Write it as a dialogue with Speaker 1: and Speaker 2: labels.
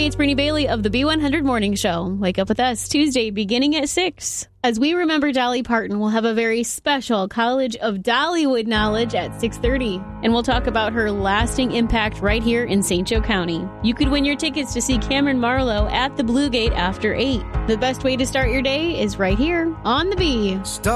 Speaker 1: Hey, it's Brittany Bailey of the B100 Morning Show. Wake up with us Tuesday beginning at 6. As we remember Dolly Parton, we'll have a very special College of Dollywood knowledge at 6:30. And we'll talk about her lasting impact right here in St. Joe County. You could win your tickets to see Cameron Marlowe at the Blue Gate after 8. The best way to start your day is right here on the B.